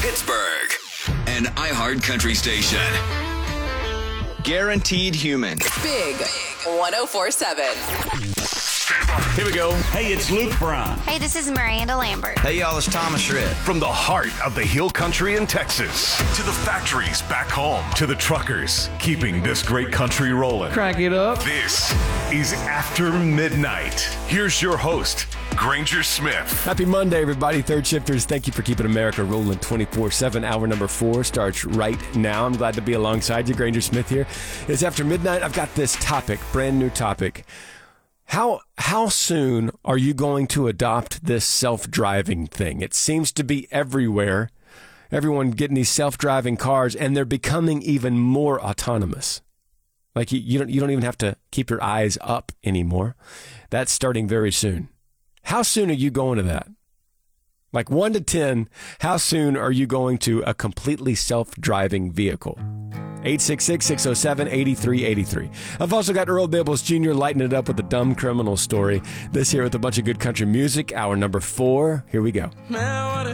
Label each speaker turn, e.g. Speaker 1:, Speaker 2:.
Speaker 1: Pittsburgh, an iHeart Country station.
Speaker 2: Guaranteed human.
Speaker 3: Big 104.7.
Speaker 4: Here we go.
Speaker 5: Hey, it's Luke Brown.
Speaker 6: Hey, this is Miranda Lambert.
Speaker 2: Hey, y'all, it's Thomas Rhett.
Speaker 4: From the heart of the Hill Country in Texas to the factories back home to the truckers keeping this great country rolling.
Speaker 7: Crank it up.
Speaker 4: This is After Midnight. Here's your host, Granger Smith.
Speaker 8: Happy Monday, everybody. Third shifters, thank you for keeping America rolling 24/7. Hour number 4 starts right now. I'm glad to be alongside you. Granger Smith here. It's After Midnight. I've got this topic, brand new topic. How soon are you going to adopt this self-driving thing? It seems to be everywhere. Everyone getting these self-driving cars, and they're becoming even more autonomous. Like you don't even have to keep your eyes up anymore. That's starting very soon. How soon are you going to that? Like 1 to 10, how soon are you going to a completely self-driving vehicle? 866-607-8383. I've also got Earl Bibbles Jr. lighting it up with a dumb criminal story. This here with a bunch of good country music. Hour number 4. Here we go.
Speaker 9: Now what a